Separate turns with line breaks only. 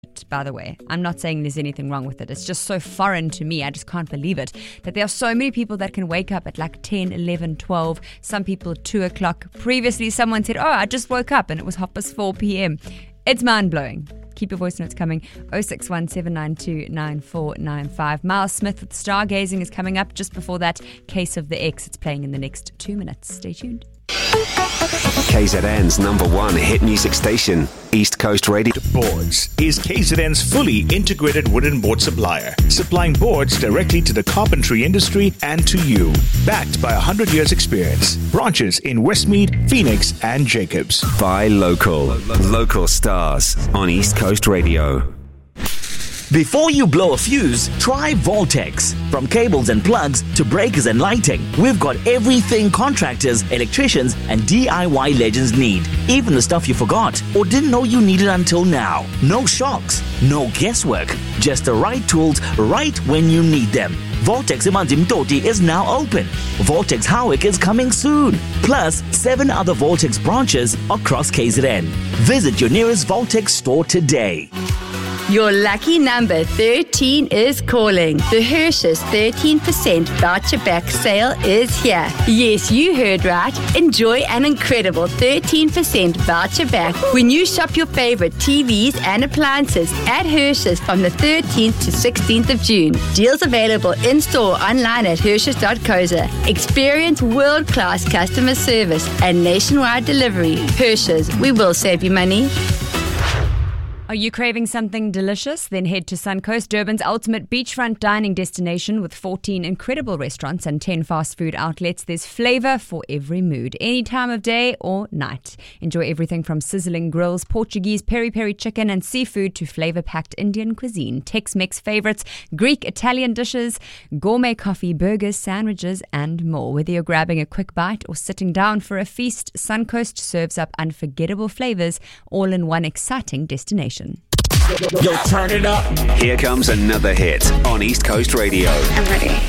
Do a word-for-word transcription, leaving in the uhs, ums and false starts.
By the way, I'm not saying there's anything wrong with it. It's just so foreign to me. I just can't believe it. That there are so many people that can wake up at like ten, eleven, twelve. Some people at two o'clock. Previously, someone said, oh, I just woke up and it was half past four p.m. It's mind-blowing. Keep your voice notes coming. oh six one, seven nine two, nine four nine five. Miles Smith with Stargazing is coming up. Just before that, Case of the X. It's playing in the next two minutes. Stay tuned.
K Z N's number one hit music station, East Coast Radio.
Boards is K Z N's fully integrated wooden board supplier, supplying boards directly to the carpentry industry and to you. Backed by one hundred years experience. Branches in Westmead, Phoenix and Jacobs.
Buy local. Local stars on East Coast Radio.
Before you blow a fuse, try Voltex. From cables and plugs to breakers and lighting, we've got everything contractors, electricians, and D I Y legends need. Even the stuff you forgot or didn't know you needed until now. No shocks, no guesswork. Just the right tools right when you need them. Voltex Imandim Toti is now open. Voltex Howick is coming soon. Plus, seven other Voltex branches across K Z N. Visit your nearest Voltex store today.
Your lucky number thirteen is calling. The Hershey's thirteen percent voucher back sale is here. Yes, you heard right. Enjoy an incredible thirteen percent voucher back when you shop your favorite T Vs and appliances at Hershey's from the thirteenth to sixteenth of June. Deals available in-store, online at Hershey's dot co za. Experience world-class customer service and nationwide delivery. Hershey's, we will save you money.
Are you craving something delicious? Then head to Suncoast, Durban's ultimate beachfront dining destination with fourteen incredible restaurants and ten fast food outlets. There's flavour for every mood, any time of day or night. Enjoy everything from sizzling grills, Portuguese peri-peri chicken and seafood to flavour-packed Indian cuisine, Tex-Mex favourites, Greek, Italian dishes, gourmet coffee, burgers, sandwiches and more. Whether you're grabbing a quick bite or sitting down for a feast, Suncoast serves up unforgettable flavours all in one exciting destination.
Yo, turn it up.
Here comes another hit on East Coast Radio.
I'm ready.